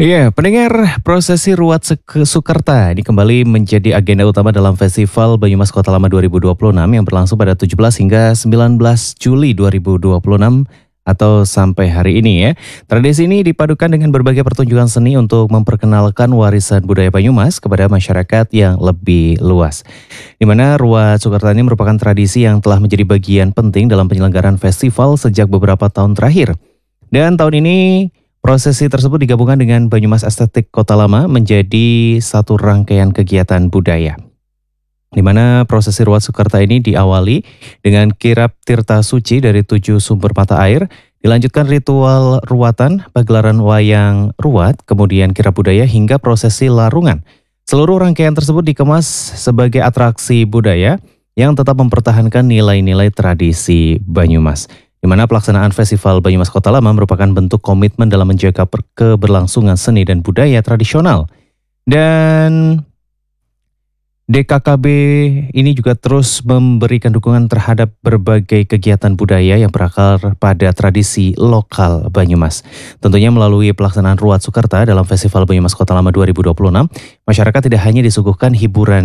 Iya, pendengar, prosesi Ruat Sukerta ini kembali menjadi agenda utama dalam Festival Banyumas Kota Lama 2026 yang berlangsung pada 17 hingga 19 Juli 2026 atau sampai hari ini ya. Tradisi ini dipadukan dengan berbagai pertunjukan seni untuk memperkenalkan warisan budaya Banyumas kepada masyarakat yang lebih luas. Di mana Ruat Sukerta ini merupakan tradisi yang telah menjadi bagian penting dalam penyelenggaraan festival sejak beberapa tahun terakhir. Dan tahun ini prosesi tersebut digabungkan dengan Banyumas Estetik Kota Lama menjadi satu rangkaian kegiatan budaya. Di mana prosesi Ruat Sukerta ini diawali dengan kirap tirta suci dari 7 sumber mata air, dilanjutkan ritual ruatan, pagelaran wayang ruat, kemudian kirap budaya hingga prosesi larungan. Seluruh rangkaian tersebut dikemas sebagai atraksi budaya yang tetap mempertahankan nilai-nilai tradisi Banyumas. Di mana pelaksanaan Festival Banyumas Kota Lama merupakan bentuk komitmen dalam menjaga keberlangsungan seni dan budaya tradisional. Dan DKKB ini juga terus memberikan dukungan terhadap berbagai kegiatan budaya yang berakar pada tradisi lokal Banyumas. Tentunya melalui pelaksanaan Ruat Sukerta dalam Festival Banyumas Kota Lama 2026, masyarakat tidak hanya disuguhkan hiburan